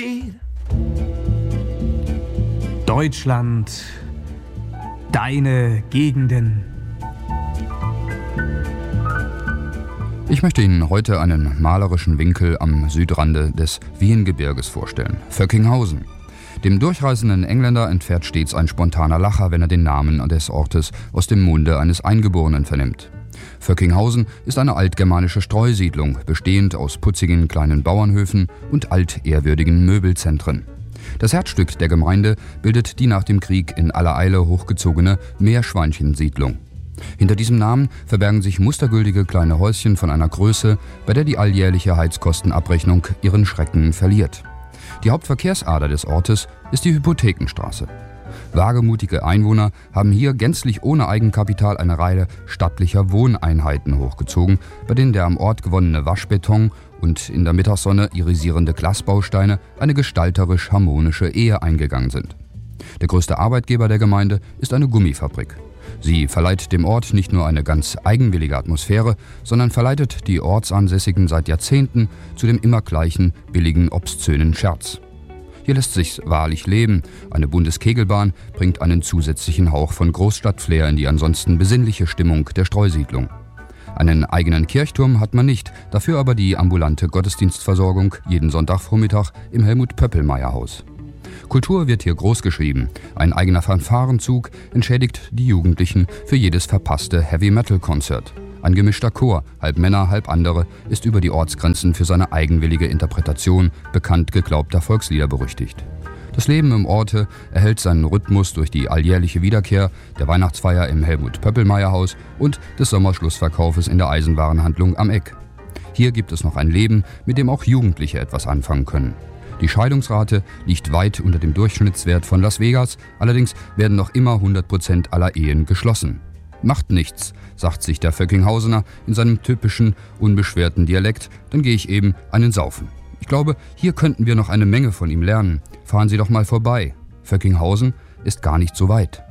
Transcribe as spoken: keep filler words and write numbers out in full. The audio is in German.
Deutschland, deine Gegenden. Ich möchte Ihnen heute einen malerischen Winkel am Südrande des Wiehengebirges vorstellen, Vöckinghausen. Dem durchreisenden Engländer entfährt stets ein spontaner Lacher, wenn er den Namen des Ortes aus dem Munde eines Eingeborenen vernimmt. Vöckinghausen ist eine altgermanische Streusiedlung, bestehend aus putzigen kleinen Bauernhöfen und altehrwürdigen Möbelzentren. Das Herzstück der Gemeinde bildet die nach dem Krieg in aller Eile hochgezogene Meerschweinchensiedlung. Hinter diesem Namen verbergen sich mustergültige kleine Häuschen von einer Größe, bei der die alljährliche Heizkostenabrechnung ihren Schrecken verliert. Die Hauptverkehrsader des Ortes ist die Hypothekenstraße. Wagemutige Einwohner haben hier gänzlich ohne Eigenkapital eine Reihe stattlicher Wohneinheiten hochgezogen, bei denen der am Ort gewonnene Waschbeton und in der Mittagssonne irisierende Glasbausteine eine gestalterisch harmonische Ehe eingegangen sind. Der größte Arbeitgeber der Gemeinde ist eine Gummifabrik. Sie verleiht dem Ort nicht nur eine ganz eigenwillige Atmosphäre, sondern verleitet die Ortsansässigen seit Jahrzehnten zu dem immer gleichen billigen, obszönen Scherz. Hier lässt sich's wahrlich leben. Eine Bundeskegelbahn bringt einen zusätzlichen Hauch von Großstadtflair in die ansonsten besinnliche Stimmung der Streusiedlung. Einen eigenen Kirchturm hat man nicht, dafür aber die ambulante Gottesdienstversorgung jeden Sonntagvormittag im Helmut-Pöppelmeier-Haus. Kultur wird hier großgeschrieben. Ein eigener Fanfarenzug entschädigt die Jugendlichen für jedes verpasste Heavy-Metal-Konzert. Ein gemischter Chor, halb Männer, halb andere, ist über die Ortsgrenzen für seine eigenwillige Interpretation bekannt geglaubter Volkslieder berüchtigt. Das Leben im Orte erhält seinen Rhythmus durch die alljährliche Wiederkehr der Weihnachtsfeier im Helmut-Pöppelmeier-Haus und des Sommerschlussverkaufes in der Eisenwarenhandlung am Eck. Hier gibt es noch ein Leben, mit dem auch Jugendliche etwas anfangen können. Die Scheidungsrate liegt weit unter dem Durchschnittswert von Las Vegas, allerdings werden noch immer hundert Prozent aller Ehen geschlossen. Macht nichts, sagt sich der Vöckinghausener in seinem typischen, unbeschwerten Dialekt, dann gehe ich eben einen saufen. Ich glaube, hier könnten wir noch eine Menge von ihm lernen. Fahren Sie doch mal vorbei. Vöckinghausen ist gar nicht so weit.